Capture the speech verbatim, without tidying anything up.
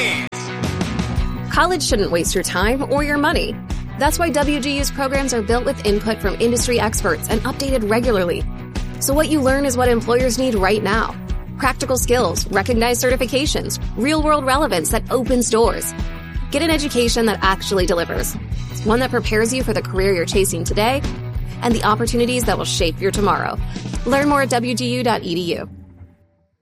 D's. College shouldn't waste your time or your money. That's why W G U's programs are built with input from industry experts and updated regularly. So what you learn is what employers need right now. Practical skills, recognized certifications, real-world relevance that opens doors. Get an education that actually delivers. One that prepares you for the career you're chasing today and the opportunities that will shape your tomorrow. Learn more at W G U dot E D U.